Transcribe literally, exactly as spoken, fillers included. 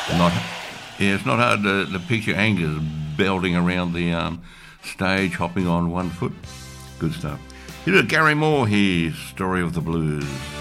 Not, yeah, it's not hard to, to picture Angus belting around the um, stage, hopping on one foot. Good stuff. Here's Gary Moore here, Story of the Blues.